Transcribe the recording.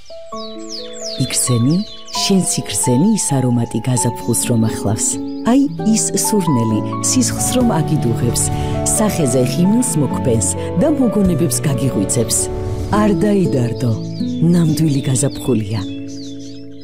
იქსენი, შენ სიგრძენი ის არომატი გაზაფხულს რომ ახლავს. აი ის სურნელი სისხლს რომ აგიდუღებს, სახეზე ხიმილს მოგბენს და მოგონებებს გაგიღვიძებს. არ დაიდარდო, ნამდვილი გაზაფხულია.